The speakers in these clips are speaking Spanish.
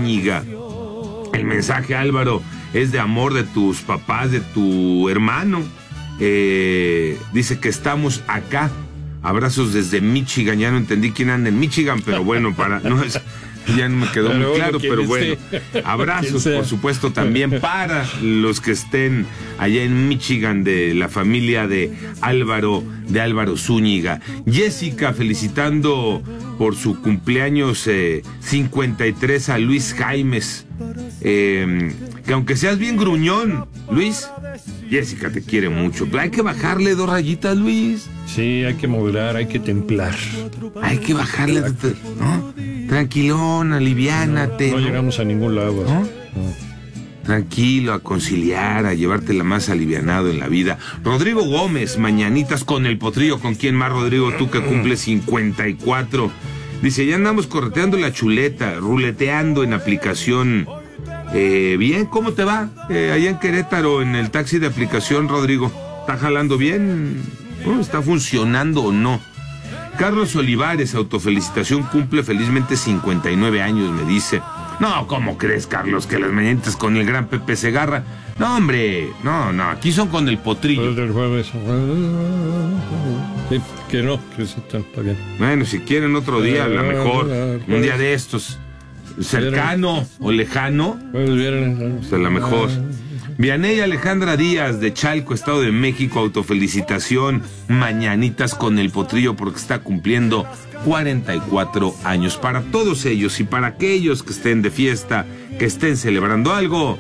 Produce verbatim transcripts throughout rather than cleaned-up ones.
Zúñiga. El mensaje, Álvaro, es de amor de tus papás, de tu hermano. Eh, dice que estamos acá. Abrazos desde Michigan. Ya no entendí quién anda en Michigan, pero bueno, para no es, ya no me quedó pero muy bueno, claro, pero bueno. Abrazos, por supuesto, también para los que estén allá en Michigan, de la familia de Álvaro, de Álvaro Zúñiga. Jessica felicitando por su cumpleaños eh, cincuenta y tres a Luis Jaimes. Eh, que aunque seas bien gruñón, Luis, Jessica te quiere mucho. Hay que bajarle dos rayitas, Luis. Sí, hay que moderar, hay que templar. Hay que bajarle, ¿no? Tranquilón, aliviánate. No, no, no llegamos a ningún lado. ¿No? No. Tranquilo, a conciliar, a llevártela más alivianado en la vida. Rodrigo Gómez, mañanitas con el potrillo. ¿Con quién más, Rodrigo? Tú que cumples cincuenta y cuatro. Dice, ya andamos correteando la chuleta, ruleteando en aplicación. Eh, bien, ¿cómo te va? Eh, allá en Querétaro, en el taxi de aplicación, Rodrigo. ¿Está jalando bien? ¿No? ¿Está funcionando o no? Carlos Olivares, autofelicitación, cumple felizmente cincuenta y nueve años, me dice. No, ¿cómo crees, Carlos, que las mañanitas con el gran Pepe Segarra? No, hombre, no, no, aquí son con el potrillo. Sí, que no, que sí, está bien. Bueno, si quieren otro día, a lo mejor, un día de estos, cercano o lejano, pues a lo mejor. Vianey Alejandra Díaz, de Chalco, Estado de México, autofelicitación, mañanitas con el potrillo porque está cumpliendo cuarenta y cuatro años. Para todos ellos y para aquellos que estén de fiesta, que estén celebrando algo,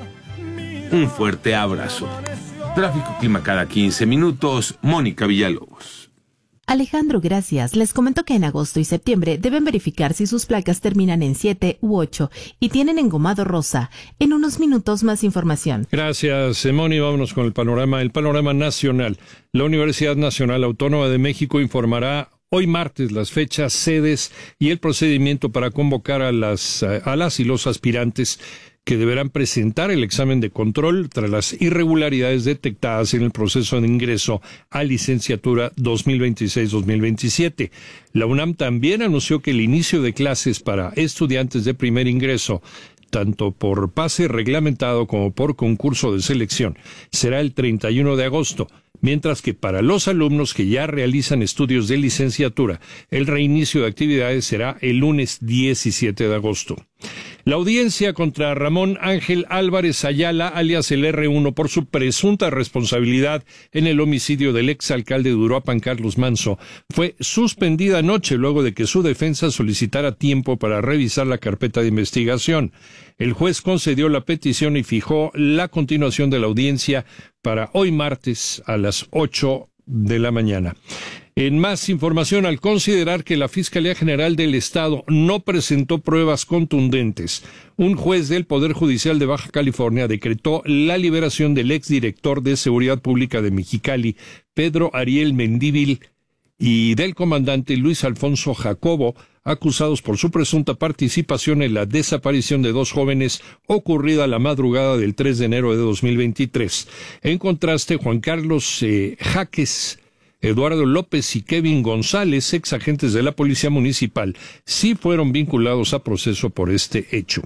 un fuerte abrazo. Tráfico Clima cada quince minutos, Mónica Villalobos. Alejandro, gracias. Les comento que en agosto y septiembre deben verificar si sus placas terminan en siete u ocho y tienen engomado rosa. En unos minutos más información. Gracias, Moni. Vámonos con el panorama, el panorama nacional. La Universidad Nacional Autónoma de México informará hoy martes las fechas, sedes y el procedimiento para convocar a las, a las y los aspirantes que deberán presentar el examen de control tras las irregularidades detectadas en el proceso de ingreso a licenciatura dos mil veintiséis dos mil veintisiete. La UNAM también anunció que el inicio de clases para estudiantes de primer ingreso, tanto por pase reglamentado como por concurso de selección, será el treinta y uno de agosto, mientras que para los alumnos que ya realizan estudios de licenciatura, el reinicio de actividades será el lunes diecisiete de agosto. La audiencia contra Ramón Ángel Álvarez Ayala, alias el erre uno, por su presunta responsabilidad en el homicidio del exalcalde de Uruapan, Carlos Manso, fue suspendida anoche luego de que su defensa solicitara tiempo para revisar la carpeta de investigación. El juez concedió la petición y fijó la continuación de la audiencia para hoy martes a las ocho de la mañana. En más información, al considerar que la Fiscalía General del Estado no presentó pruebas contundentes, un juez del Poder Judicial de Baja California decretó la liberación del exdirector de Seguridad Pública de Mexicali, Pedro Ariel Mendívil, y del comandante Luis Alfonso Jacobo, acusados por su presunta participación en la desaparición de dos jóvenes ocurrida la madrugada del tres de enero de dos mil veintitrés. En contraste, Juan Carlos eh, Jaques, Eduardo López y Kevin González, ex agentes de la Policía Municipal, sí fueron vinculados a proceso por este hecho.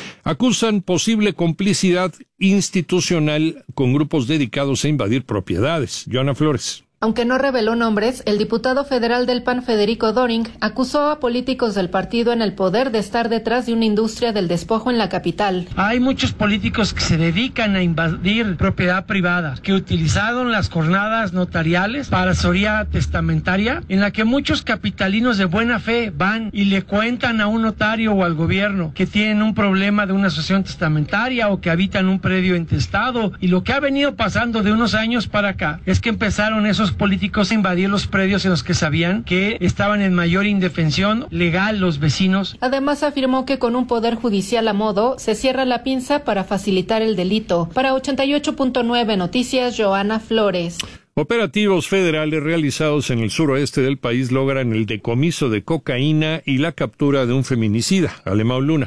Acusan posible complicidad institucional con grupos dedicados a invadir propiedades. Joana Flores. Aunque no reveló nombres, el diputado federal del P A N, Federico Doring, acusó a políticos del partido en el poder de estar detrás de una industria del despojo en la capital. Hay muchos políticos que se dedican a invadir propiedad privada, que utilizaron las jornadas notariales para asesoría testamentaria, en la que muchos capitalinos de buena fe van y le cuentan a un notario o al gobierno que tienen un problema de una asociación testamentaria o que habitan un predio intestado. Y lo que ha venido pasando de unos años para acá es que empezaron esos políticos a invadir los predios en los que sabían que estaban en mayor indefensión legal los vecinos. Además afirmó que con un poder judicial a modo se cierra la pinza para facilitar el delito. Para ochenta y ocho punto nueve Noticias, Joana Flores. Operativos federales realizados en el suroeste del país logran el decomiso de cocaína y la captura de un feminicida, Alemão Luna.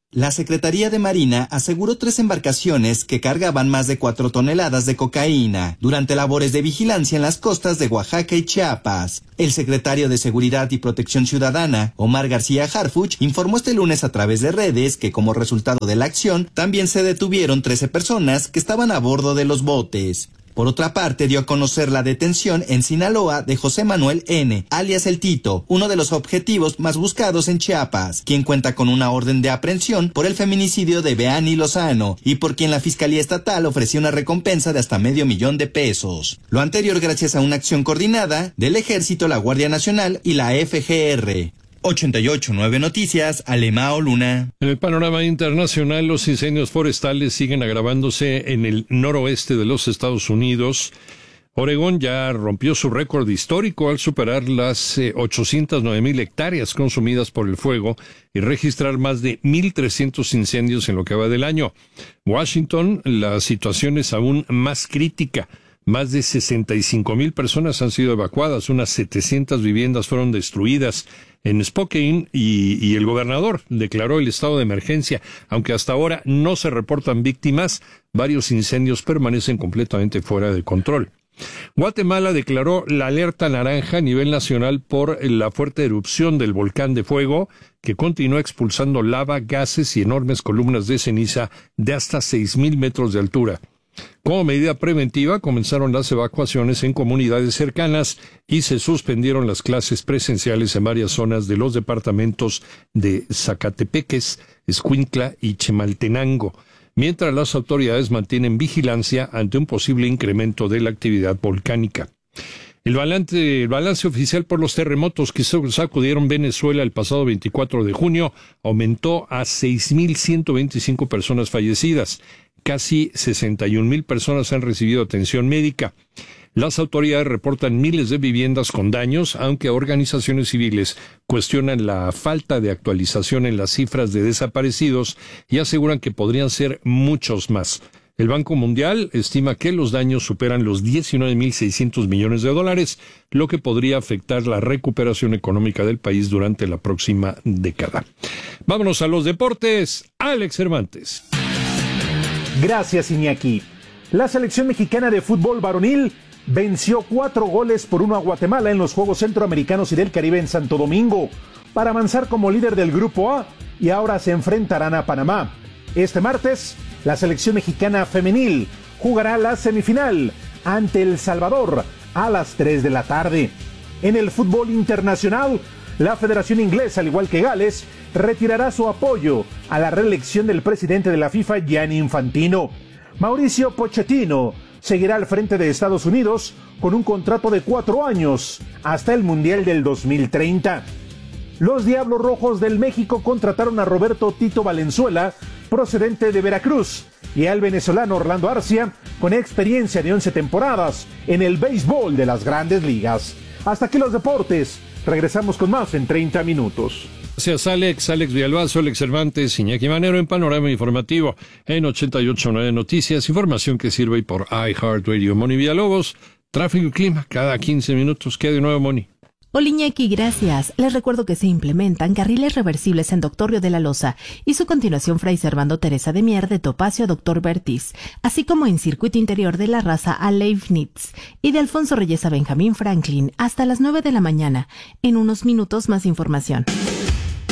La Secretaría de Marina aseguró tres embarcaciones que cargaban más de cuatro toneladas de cocaína durante labores de vigilancia en las costas de Oaxaca y Chiapas. El secretario de Seguridad y Protección Ciudadana, Omar García Harfuch, informó este lunes a través de redes que como resultado de la acción también se detuvieron trece personas que estaban a bordo de los botes. Por otra parte, dio a conocer la detención en Sinaloa de José Manuel N., alias El Tito, uno de los objetivos más buscados en Chiapas, quien cuenta con una orden de aprehensión por el feminicidio de Beani Lozano y por quien la Fiscalía Estatal ofreció una recompensa de hasta medio millón de pesos. Lo anterior gracias a una acción coordinada del Ejército, la Guardia Nacional y la F G R. ochenta y ocho punto nueve Noticias, Alemao Luna. En el panorama internacional, los incendios forestales siguen agravándose en el noroeste de los Estados Unidos. Oregón ya rompió su récord histórico al superar las eh, ochocientas nueve mil hectáreas consumidas por el fuego y registrar más de mil trescientos incendios en lo que va del año. Washington, la situación es aún más crítica. Más de sesenta y cinco mil personas han sido evacuadas, unas setecientas viviendas fueron destruidas en Spokane y, y el gobernador declaró el estado de emergencia. Aunque hasta ahora no se reportan víctimas, varios incendios permanecen completamente fuera de control. Guatemala declaró la alerta naranja a nivel nacional por la fuerte erupción del volcán de fuego que continúa expulsando lava, gases y enormes columnas de ceniza de hasta seis mil metros de altura. Como medida preventiva, comenzaron las evacuaciones en comunidades cercanas y se suspendieron las clases presenciales en varias zonas de los departamentos de Zacatepeques, Escuintla y Chimaltenango, mientras las autoridades mantienen vigilancia ante un posible incremento de la actividad volcánica. El balance, el balance oficial por los terremotos que sacudieron Venezuela el pasado veinticuatro de junio aumentó a seis mil ciento veinticinco personas fallecidas. Casi sesenta y un mil personas han recibido atención médica. Las autoridades reportan miles de viviendas con daños, aunque organizaciones civiles cuestionan la falta de actualización en las cifras de desaparecidos y aseguran que podrían ser muchos más. El Banco Mundial estima que los daños superan los diecinueve mil seiscientos millones de dólares, lo que podría afectar la recuperación económica del país durante la próxima década. Vámonos a los deportes. Alex Cervantes. Gracias, Iñaki. La selección mexicana de fútbol varonil venció cuatro goles por uno a Guatemala en los Juegos Centroamericanos y del Caribe en Santo Domingo para avanzar como líder del Grupo A y ahora se enfrentarán a Panamá. Este martes, la selección mexicana femenil jugará la semifinal ante El Salvador a las tres de la tarde. En el fútbol internacional, la Federación Inglesa, al igual que Gales, retirará su apoyo a la reelección del presidente de la FIFA, Gianni Infantino. Mauricio Pochettino seguirá al frente de Estados Unidos con un contrato de cuatro años hasta el Mundial del dos mil treinta. Los Diablos Rojos del México contrataron a Roberto Tito Valenzuela, procedente de Veracruz, y al venezolano Orlando Arcia, con experiencia de once temporadas en el béisbol de las Grandes Ligas. Hasta aquí los deportes. Regresamos con más en treinta minutos. Gracias, Alex. Alex Villalbazo, Alex Cervantes, Iñaki Manero en Panorama Informativo en ochenta y ocho punto nueve Noticias. Información que sirve por iHeartRadio. Moni Villalobos, tráfico y clima cada quince minutos. ¿Qué de nuevo, Moni? Hola, Iñaki, gracias. Les recuerdo que se implementan carriles reversibles en Doctor Río de la Loza y su continuación Fray Servando Teresa de Mier de Topacio a Doctor Bertiz, así como en circuito interior de La Raza a Leibniz y de Alfonso Reyes a Benjamín Franklin hasta las nueve de la mañana. En unos minutos más información.